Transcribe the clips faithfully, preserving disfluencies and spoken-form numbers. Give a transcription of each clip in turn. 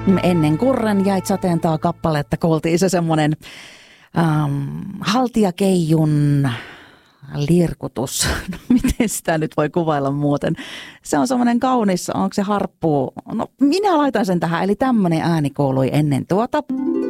Ennen Kurren jäit sateentaa kappaletta kuultiin se semmoinen ähm, haltijakeijun lirkutus. No miten sitä nyt voi kuvailla muuten? Se on semmoinen kaunis, onko se harppu? No minä laitan sen tähän, eli tämmöinen ääni kuului ennen tuota.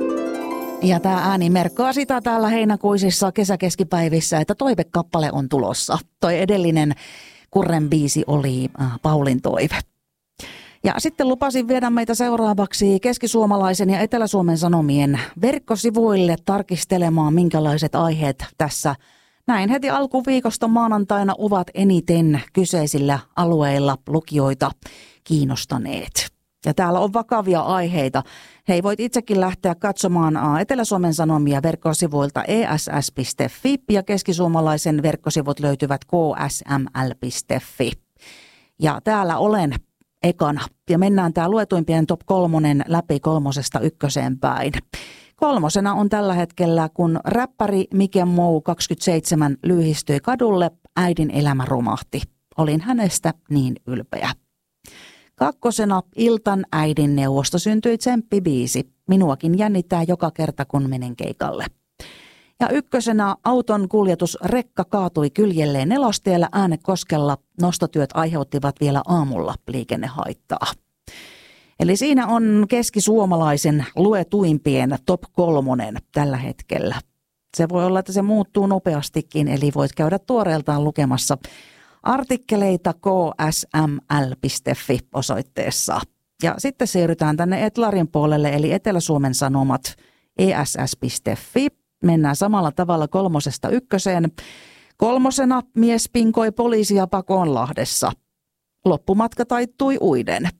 Ja tämä ääni merkkaa sitä täällä heinäkuisissa kesäkeskipäivissä, että toivekappale on tulossa. Toi edellinen Kurren biisi oli äh, Paulin toive. Ja sitten lupasin viedä meitä seuraavaksi Keski-Suomalaisen ja Etelä-Suomen Sanomien verkkosivuille tarkistelemaan, minkälaiset aiheet tässä näin heti alkuviikosta maanantaina ovat eniten kyseisillä alueilla lukijoita kiinnostaneet. Ja täällä on vakavia aiheita. Hei, voit itsekin lähteä katsomaan Etelä-Suomen Sanomia verkkosivuilta e s s piste f i ja Keski-Suomalaisen verkkosivut löytyvät k s m l piste f i. Ja täällä olen ekana ja mennään tää luetuimpien top kolmonen läpi kolmosesta ykköseen päin. Kolmosena on tällä hetkellä, kun räppäri Mike Mou kaksikymmentäseitsemän lyhistyi kadulle, äidin elämä romahti. Olin hänestä niin ylpeä. Kakkosena Iltan äidin neuvosta syntyi tsemppibiisi. Minuakin jännittää joka kerta, kun menen keikalle. Ja ykkösenä auton kuljetusrekka kaatui kyljelleen Nelostiellä Äänekoskella. Nostotyöt aiheuttivat vielä aamulla liikennehaittaa. Eli siinä on keskisuomalaisen luetuimpien top kolmonen tällä hetkellä. Se voi olla, että se muuttuu nopeastikin, eli voit käydä tuoreeltaan lukemassa artikkeleita k s m l piste f i osoitteessa. Ja sitten siirrytään tänne Etlarin puolelle, eli Etelä-Suomen Sanomat e s s piste f i. Mennään samalla tavalla kolmosesta ykköseen. Kolmosena mies pinkoi poliisia pakoon Lahdessa. Loppumatka taittui uiden.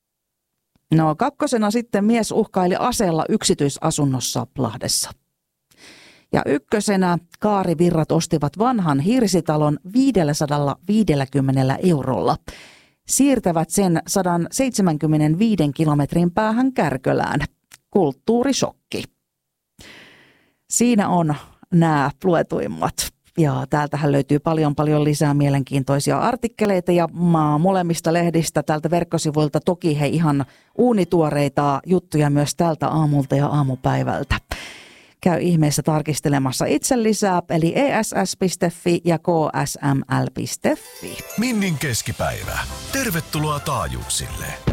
No kakkosena sitten mies uhkaili aseella yksityisasunnossa Lahdessa. Ja ykkösenä kaarivirrat ostivat vanhan hirsitalon viisisataaviisikymmentä eurolla. Siirtävät sen sata seitsemänkymmentäviisi kilometrin päähän Kärkölään. Kulttuurishokki. Siinä on nämä luetuimmat. Ja täältähän löytyy paljon paljon lisää mielenkiintoisia artikkeleita ja molemmista lehdistä tältä verkkosivuilta toki he ihan uunituoreita juttuja myös tältä aamulta ja aamupäivältä. Käy ihmeessä tarkistelemassa itse lisää, eli e s s piste f i ja k s m l piste f i. Minnin keskipäivä. Tervetuloa taajuuksille.